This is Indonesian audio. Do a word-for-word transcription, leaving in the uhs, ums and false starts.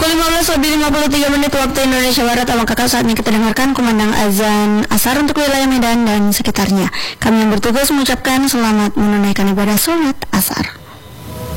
lima belas lebih lima puluh tiga menit waktu Indonesia Barat. Apakah saatnya kita dengarkan kumandang azan asar untuk wilayah Medan dan sekitarnya. Kami yang bertugas mengucapkan selamat menunaikan ibadah sholat asar.